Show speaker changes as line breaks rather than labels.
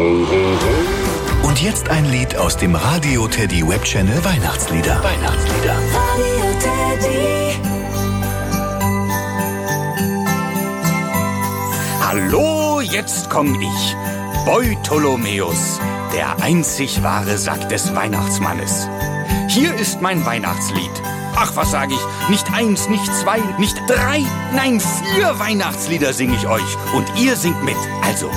Und jetzt ein Lied aus dem Radio Teddy Webchannel Weihnachtslieder.
Radio Teddy.
Hallo, jetzt komm ich, Beutolomäus, der einzig wahre Sack des Weihnachtsmannes. Hier ist mein Weihnachtslied. Ach, was sag ich? Nicht 1, nicht 2, nicht 3, nein 4 Weihnachtslieder sing ich euch. Und ihr singt mit. Also